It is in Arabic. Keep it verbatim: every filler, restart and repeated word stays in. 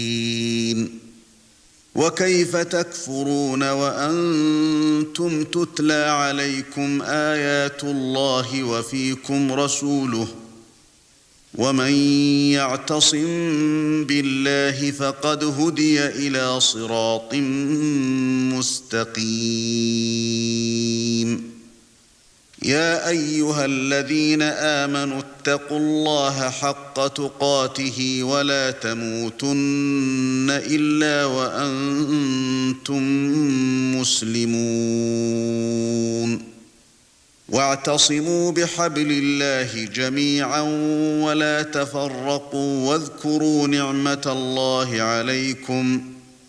وكيف تكفرون وأنتم تتلى عليكم آيات الله وفيكم رسوله ومن يعتصم بالله فقد هدي إلى صراط مستقيم يا أيها الذين آمنوا اتقوا الله حق تقاته ولا تموتن إلا وأنتم مسلمون واعتصموا بحبل الله جميعا ولا تفرقوا واذكروا نعمة الله عليكم